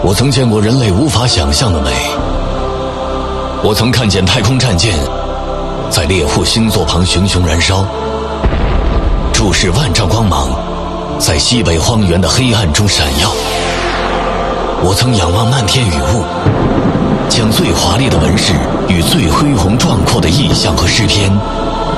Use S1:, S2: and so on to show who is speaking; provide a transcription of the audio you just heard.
S1: 我曾见过人类无法想象的美。我曾看见太空战舰在猎户星座旁熊熊燃烧，注视万丈光芒在西北荒原的黑暗中闪耀。我曾仰望漫天雨雾，将最华丽的纹饰与最恢宏壮阔的意象和诗篇